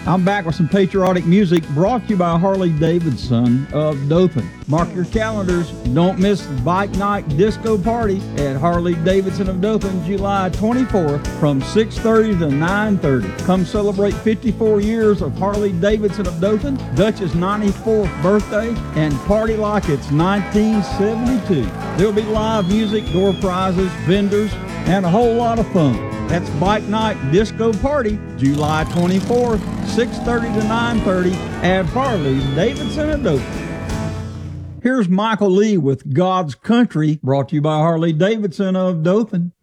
I'm back with some patriotic music brought to you by Harley Davidson of Dothan. Mark your calendars. Don't miss Bike Night Disco Party at Harley Davidson of Dothan, July 24th from 6:30 to 9:30. Come celebrate 54 years of Harley Davidson of Dothan, Dutch's 94th birthday, and party like it's 1972. There'll be live music, door prizes, vendors, and a whole lot of fun. That's Bike Night Disco Party, July 24th, 6:30 to 9:30 at Harley Davidson of Dothan. Here's Michael Lee with God's Country, brought to you by Harley Davidson of Dothan.